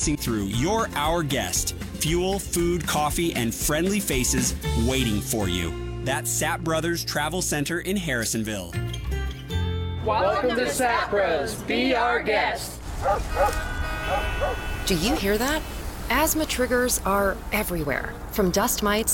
passing through. You're our guest. Fuel, food, coffee, and friendly faces waiting for you. That's Sapp Brothers Travel Center in Harrisonville. Welcome to Sapp Bros. Be our guest. Do you hear that? Asthma triggers are everywhere, from dust mites